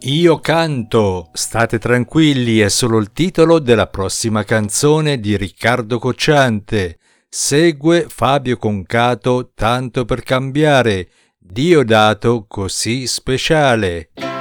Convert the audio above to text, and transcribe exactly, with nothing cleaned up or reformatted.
Io canto, state tranquilli, è solo il titolo della prossima canzone di Riccardo Cocciante. Segue Fabio Concato, tanto per cambiare, Diodato così speciale.